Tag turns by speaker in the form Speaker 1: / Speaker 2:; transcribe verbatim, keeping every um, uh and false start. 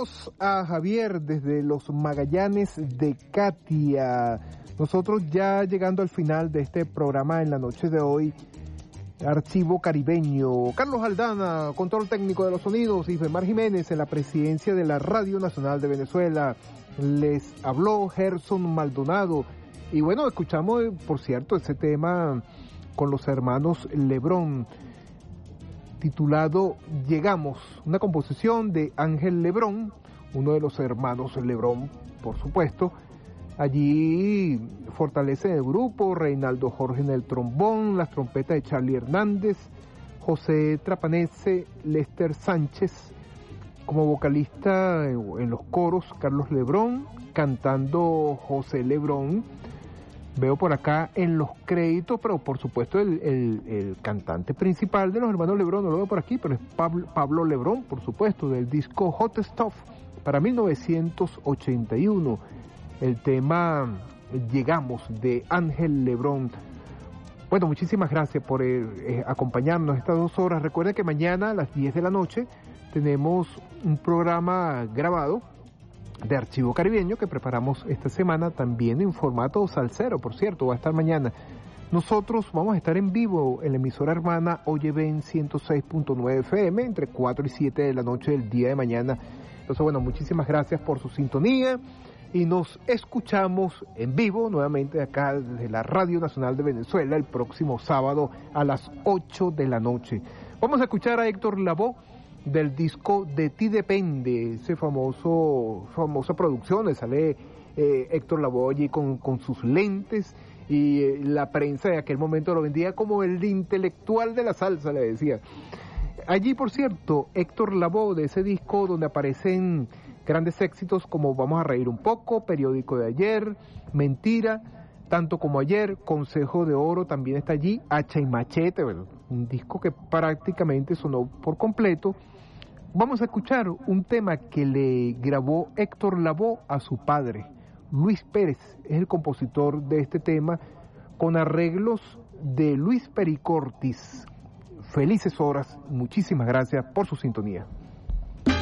Speaker 1: Saludos a Javier desde los Magallanes de Katia. Nosotros ya llegando al final de este programa en la noche de hoy, Archivo Caribeño. Carlos Aldana, control técnico de los sonidos, y Femar Jiménez en la presidencia de la Radio Nacional de Venezuela. Les habló Gerson Maldonado. Y bueno, escuchamos, por cierto, ese tema con los hermanos Lebrón, titulado Llegamos, una composición de Ángel Lebrón, uno de los hermanos Lebrón, por supuesto. Allí fortalece el grupo Reinaldo Jorge en el trombón, las trompetas de Charlie Hernández, José Trapanese, Lester Sánchez, como vocalista en los coros Carlos Lebrón, cantando José Lebrón. Veo por acá en los créditos, pero por supuesto el, el, el cantante principal de los hermanos Lebrón, no lo veo por aquí, pero es Pablo, Pablo Lebrón, por supuesto, del disco Hot Stuff para mil novecientos ochenta y uno. El tema Llegamos de Ángel Lebrón. Bueno, muchísimas gracias por eh, eh, acompañarnos estas dos horas. Recuerden que mañana a las diez de la noche tenemos un programa grabado de Archivo Caribeño que preparamos esta semana también en formato salsero, por cierto, va a estar mañana. Nosotros vamos a estar en vivo en la emisora hermana Oyeven ciento seis punto nueve F M entre cuatro y siete de la noche del día de mañana. Entonces, bueno, muchísimas gracias por su sintonía y nos escuchamos en vivo nuevamente acá desde la Radio Nacional de Venezuela el próximo sábado a las ocho de la noche. Vamos a escuchar a Héctor Lavoe del disco De Ti Depende, ese famoso, famosa producción, le sale eh, Héctor Lavoe allí con, con sus lentes, y eh, la prensa de aquel momento lo vendía como el intelectual de la salsa, le decía. Allí, por cierto, Héctor Lavoe, de ese disco donde aparecen grandes éxitos como Vamos a Reír un Poco, Periódico de Ayer, Mentira, Tanto como Ayer, Consejo de Oro también está allí, Hacha y Machete, ¿verdad? Un disco que prácticamente sonó por completo. Vamos a escuchar un tema que le grabó Héctor Lavoe a su padre. Luis Pérez es el compositor de este tema, con arreglos de Luis Pericortis. Felices horas, muchísimas gracias por su sintonía.